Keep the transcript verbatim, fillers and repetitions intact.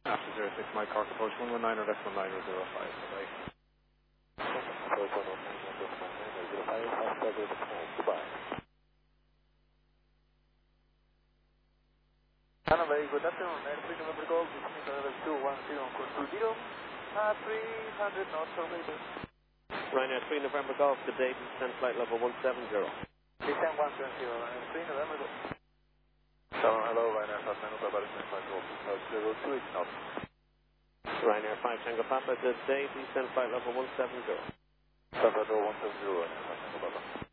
After zero six, Mike Cork approach one one nine or less one nine or zero five. Bye. Hello, very good afternoon. Airplane November Golf, destination level two one zero on course two zero, uh, three hundred knots per meter. Ryanair three November Golf, good day, descend flight level one seven zero. Descend one seven zero, Ryanair three November Golf. So, hello, Ryanair five Tango Papa, descend flight level zero two eight knots. Ryanair five Tango Papa, good day, descend flight level one seven zero. Papa one seven zero, Ryanair five Tango Papa.